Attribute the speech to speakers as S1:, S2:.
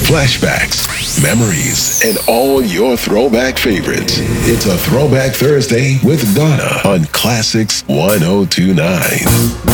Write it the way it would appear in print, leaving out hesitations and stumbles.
S1: flashbacks, memories, and all your throwback favorites. It's a Throwback Thursday with Donna on Classics 1029.